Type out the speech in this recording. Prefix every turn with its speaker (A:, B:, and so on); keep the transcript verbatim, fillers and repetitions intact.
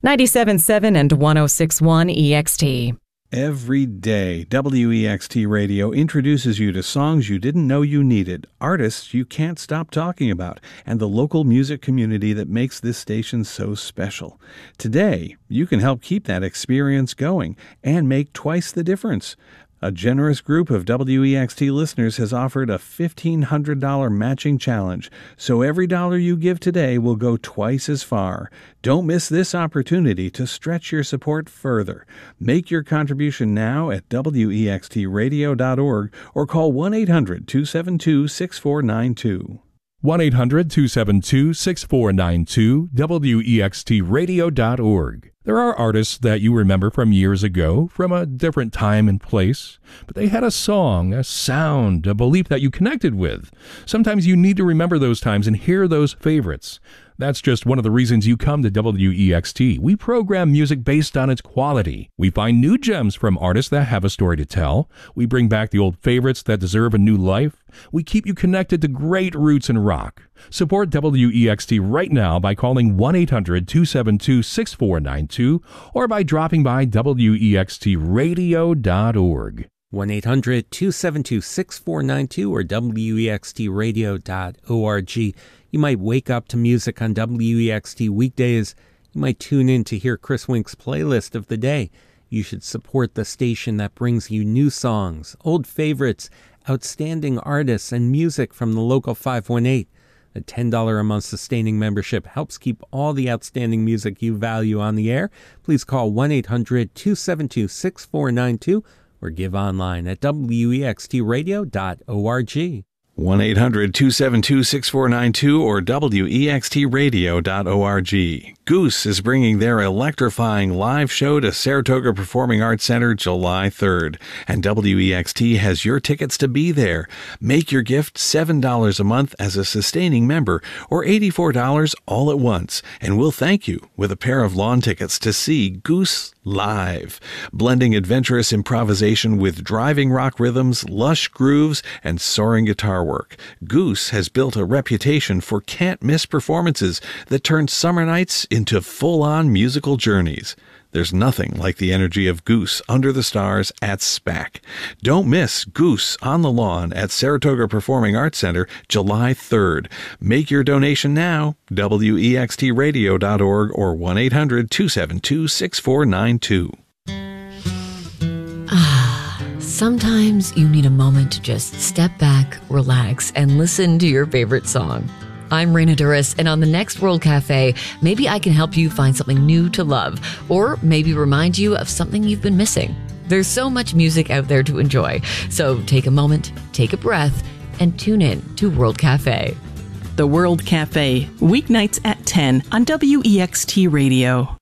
A: ninety-seven point seven and one oh six point one E X T.
B: Every day, W E X T Radio introduces you to songs you didn't know you needed, artists you can't stop talking about, and the local music community that makes this station so special. Today, you can help keep that experience going and make twice the difference. A generous group of W E X T listeners has offered a fifteen hundred dollars matching challenge, so every dollar you give today will go twice as far. Don't miss this opportunity to stretch your support further. Make your contribution now at W E X T radio dot org or call one eight hundred two seven two six four nine two.
C: one eight hundred two seven two six four nine two, W E X T radio dot org. There are artists that you remember from years ago, from a different time and place, but they had a song, a sound, a belief that you connected with. Sometimes you need to remember those times and hear those favorites. That's just one of the reasons you come to W E X T. We program music based on its quality. We find new gems from artists that have a story to tell. We bring back the old favorites that deserve a new life. We keep you connected to great roots in rock. Support W E X T right now by calling one eight hundred two seven two six four nine two or by dropping by W E X T radio dot org.
D: one eight hundred two seven two six four nine two or W E X T radio dot org. You might wake up to music on W E X T weekdays. You might tune in to hear Chris Wink's playlist of the day. You should support the station that brings you new songs, old favorites, outstanding artists, and music from the local five one eight. A ten dollars a month sustaining membership helps keep all the outstanding music you value on the air. Please call one eight hundred two seven two six four nine two or give online at W E X T radio dot org.
B: one eight hundred two seven two six four nine two or W E X T radio dot org. Goose is bringing their electrifying live show to Saratoga Performing Arts Center July third, and W E X T has your tickets to be there. Make your gift seven dollars a month as a sustaining member or eighty-four dollars all at once, and we'll thank you with a pair of lawn tickets to see Goose live. Blending adventurous improvisation with driving rock rhythms, lush grooves, and soaring guitar work, Goose has built a reputation for can't-miss performances that turn summer nights into full-on musical journeys. There's nothing like the energy of Goose under the stars at SPAC. Don't miss Goose on the Lawn at Saratoga Performing Arts Center July third. Make your donation now, W E X T radio dot org or one eight hundred two seven two six four nine two.
E: Ah, sometimes you need a moment to just step back, relax, and listen to your favorite song. I'm Raina Duras, and on the next World Cafe, maybe I can help you find something new to love, or maybe remind you of something you've been missing. There's so much music out there to enjoy, so take a moment, take a breath, and tune in to World Cafe.
F: The World Cafe, weeknights at ten on W E X T Radio.